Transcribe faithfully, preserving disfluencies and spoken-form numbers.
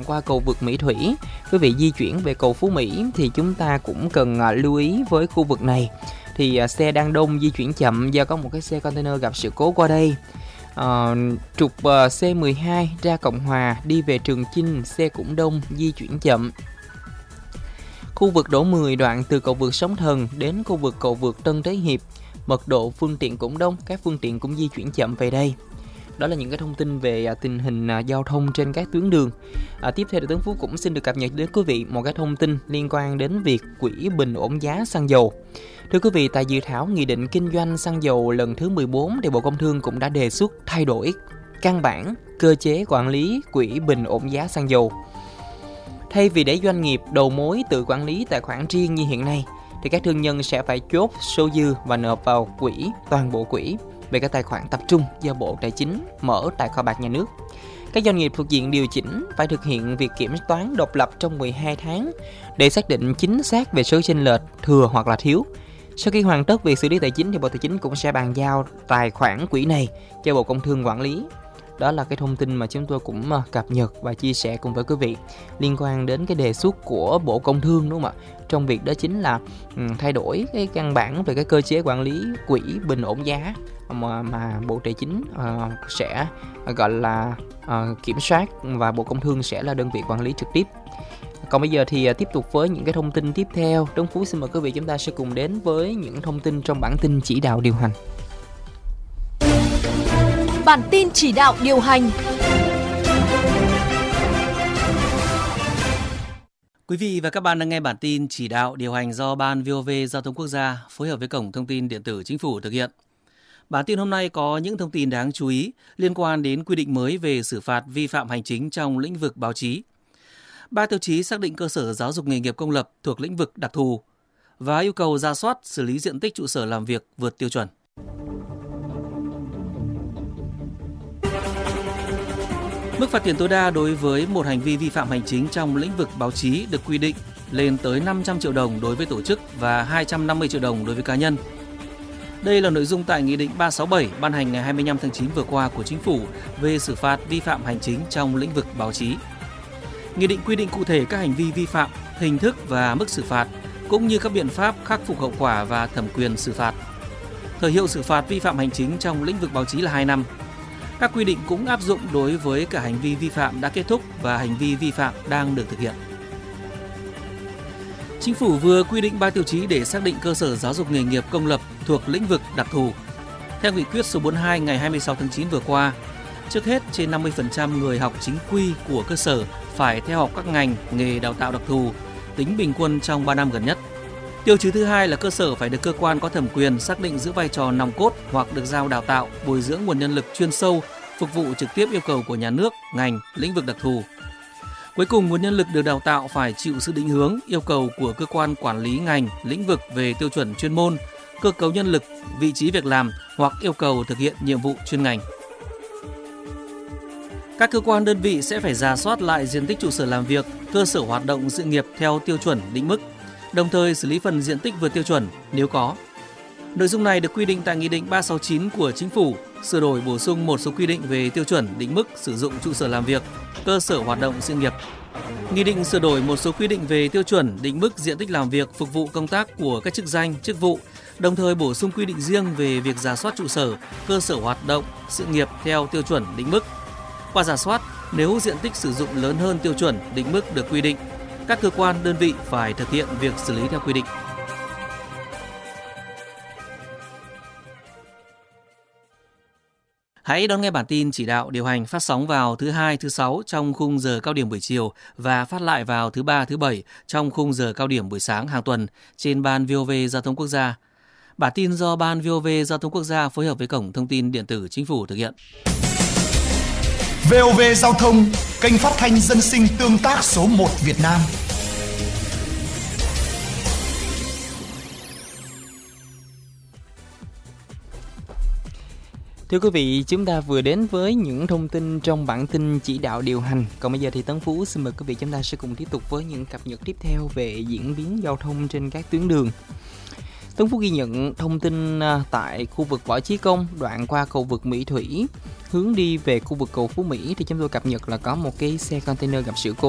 đoạn qua cầu vượt Mỹ Thủy. Quý vị di chuyển về cầu Phú Mỹ thì chúng ta cũng cần à, lưu ý với khu vực này. Thì à, xe đang đông di chuyển chậm do có một cái xe container gặp sự cố qua đây. À, trục uh, xê mười hai ra Cộng Hòa đi về Trường Chinh, xe cũng đông di chuyển chậm. Khu vực Đỗ mười đoạn từ cầu vượt Sóng Thần đến khu vực cầu vượt Tân Thế Hiệp, mật độ phương tiện cũng đông, các phương tiện cũng di chuyển chậm về đây. Đó là những cái thông tin về à, tình hình à, giao thông trên các tuyến đường. À, tiếp theo thì Tấn Phú cũng xin được cập nhật đến quý vị một cái thông tin liên quan đến việc quỹ bình ổn giá xăng dầu. Thưa quý vị, tại dự thảo Nghị định Kinh doanh xăng dầu lần thứ mười bốn thì Bộ Công Thương cũng đã đề xuất thay đổi căn bản cơ chế quản lý quỹ bình ổn giá xăng dầu. Thay vì để doanh nghiệp đầu mối tự quản lý tài khoản riêng như hiện nay, thì các thương nhân sẽ phải chốt số dư và nộp vào quỹ, toàn bộ quỹ về các tài khoản tập trung do Bộ Tài chính mở tại kho bạc nhà nước. Các doanh nghiệp thuộc diện điều chỉnh phải thực hiện việc kiểm toán độc lập trong mười hai tháng để xác định chính xác về số chênh lệch thừa hoặc là thiếu. Sau khi hoàn tất việc xử lý tài chính thì Bộ Tài chính cũng sẽ bàn giao tài khoản quỹ này cho Bộ Công Thương quản lý. Đó là cái thông tin mà chúng tôi cũng cập nhật và chia sẻ cùng với quý vị liên quan đến cái đề xuất của Bộ Công Thương, đúng không ạ? Trong việc đó chính là um, thay đổi cái căn bản về cái cơ chế quản lý quỹ bình ổn giá mà, mà Bộ Tài chính uh, sẽ gọi là uh, kiểm soát và Bộ Công Thương sẽ là đơn vị quản lý trực tiếp. Còn bây giờ thì uh, tiếp tục với những cái thông tin tiếp theo. Tuấn Phú xin mời quý vị chúng ta sẽ cùng đến với những thông tin trong bản tin chỉ đạo điều hành. Bản tin chỉ đạo điều hành. Quý vị và các bạn đang nghe bản tin chỉ đạo điều hành do Ban vê o vê Giao thông Quốc gia phối hợp với Cổng Thông tin Điện tử Chính phủ thực hiện. Bản tin hôm nay có những thông tin đáng chú ý liên quan đến quy định mới về xử phạt vi phạm hành chính trong lĩnh vực báo chí. Ba tiêu chí xác định cơ sở giáo dục nghề nghiệp công lập thuộc lĩnh vực đặc thù và yêu cầu rà soát xử lý diện tích trụ sở làm việc vượt tiêu chuẩn. Mức phạt tiền tối đa đối với một hành vi vi phạm hành chính trong lĩnh vực báo chí được quy định lên tới năm trăm triệu đồng đối với tổ chức và hai trăm năm mươi triệu đồng đối với cá nhân. Đây là nội dung tại Nghị định ba trăm sáu mươi bảy ban hành ngày hai mươi lăm tháng chín vừa qua của Chính phủ về xử phạt vi phạm hành chính trong lĩnh vực báo chí. Nghị định quy định cụ thể các hành vi vi phạm, hình thức và mức xử phạt, cũng như các biện pháp khắc phục hậu quả và thẩm quyền xử phạt. Thời hiệu xử phạt vi phạm hành chính trong lĩnh vực báo chí là hai năm. Các quy định cũng áp dụng đối với cả hành vi vi phạm đã kết thúc và hành vi vi phạm đang được thực hiện. Chính phủ vừa quy định ba tiêu chí để xác định cơ sở giáo dục nghề nghiệp công lập thuộc lĩnh vực đặc thù. Theo nghị quyết số bốn mươi hai ngày hai mươi sáu tháng chín vừa qua, trước hết trên năm mươi phần trăm người học chính quy của cơ sở phải theo học các ngành nghề đào tạo đặc thù, tính bình quân trong ba năm gần nhất. Tiêu chí thứ hai là cơ sở phải được cơ quan có thẩm quyền xác định giữ vai trò nòng cốt hoặc được giao đào tạo, bồi dưỡng nguồn nhân lực chuyên sâu, phục vụ trực tiếp yêu cầu của nhà nước, ngành, lĩnh vực đặc thù. Cuối cùng, nguồn nhân lực được đào tạo phải chịu sự định hướng, yêu cầu của cơ quan quản lý ngành, lĩnh vực về tiêu chuẩn chuyên môn, cơ cấu nhân lực, vị trí việc làm hoặc yêu cầu thực hiện nhiệm vụ chuyên ngành. Các cơ quan đơn vị sẽ phải rà soát lại diện tích trụ sở làm việc, cơ sở hoạt động sự nghiệp theo tiêu chuẩn định mức, đồng thời xử lý phần diện tích vượt tiêu chuẩn nếu có. Nội dung này được quy định tại Nghị định ba trăm sáu mươi chín của Chính phủ, sửa đổi bổ sung một số quy định về tiêu chuẩn định mức sử dụng trụ sở làm việc, cơ sở hoạt động sự nghiệp. Nghị định sửa đổi một số quy định về tiêu chuẩn định mức diện tích làm việc phục vụ công tác của các chức danh, chức vụ, đồng thời bổ sung quy định riêng về việc rà soát trụ sở, cơ sở hoạt động sự nghiệp theo tiêu chuẩn định mức. Qua rà soát, nếu diện tích sử dụng lớn hơn tiêu chuẩn định mức được quy định, các cơ quan đơn vị phải thực hiện việc xử lý theo quy định. Hãy đón nghe bản tin chỉ đạo điều hành phát sóng vào thứ hai, thứ sáu trong khung giờ cao điểm buổi chiều và phát lại vào thứ ba, thứ bảy trong khung giờ cao điểm buổi sáng hàng tuần trên Ban vê o vê Giao thông Quốc gia. Bản tin do Ban vê o vê Giao thông Quốc gia phối hợp với Cổng Thông tin Điện tử Chính phủ thực hiện. vê o vê Giao thông, kênh phát thanh dân sinh tương tác số một Việt Nam. Thưa quý vị, chúng ta vừa đến với những thông tin trong bản tin chỉ đạo điều hành. Còn bây giờ thì Tấn Phú xin mời quý vị chúng ta sẽ cùng tiếp tục với những cập nhật tiếp theo về diễn biến giao thông trên các tuyến đường. Tấn Phú ghi nhận thông tin tại khu vực Võ Chí Công, đoạn qua cầu vượt Mỹ Thủy, hướng đi về khu vực cầu Phú Mỹ thì chúng tôi cập nhật là có một cái xe container gặp sự cố.